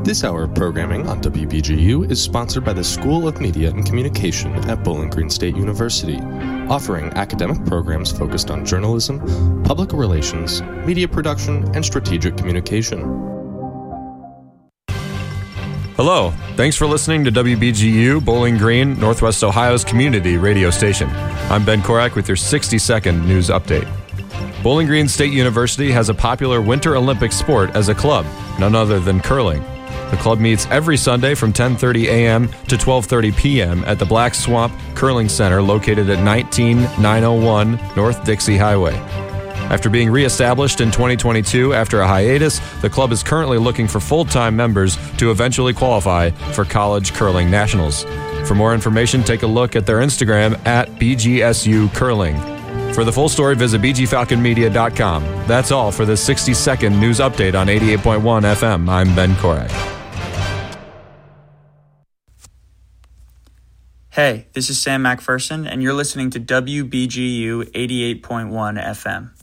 This hour of programming on WBGU is sponsored by the School of Media and Communication at Bowling Green State University, offering academic programs focused on journalism, public relations, media production, and strategic communication. Hello, thanks for listening to WBGU, Bowling Green, Northwest Ohio's community radio station. I'm Ben Korak with your 60-second news update. Bowling Green State University has a popular Winter Olympic sport as a club, none other than curling. The club meets every Sunday from 10:30 a.m. to 12:30 p.m. at the Black Swamp Curling Center located at 19901 North Dixie Highway. After being reestablished in 2022 after a hiatus, the club is currently looking for full-time members to eventually qualify for College Curling Nationals. For more information, take a look at their Instagram at BGSU Curling. For the full story, visit bgfalconmedia.com. That's all for this 60-second news update on 88.1 FM. I'm Ben Korak. Hey, this is Sam McPherson, and you're listening to WBGU 88.1 FM.